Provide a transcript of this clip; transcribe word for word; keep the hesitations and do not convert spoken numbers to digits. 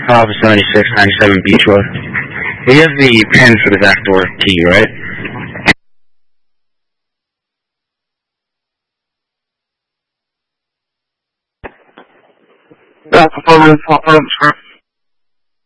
Alpha seventy-six ninety-seven Beach Road. We have the pin for the back door key, right? Alpha four one four,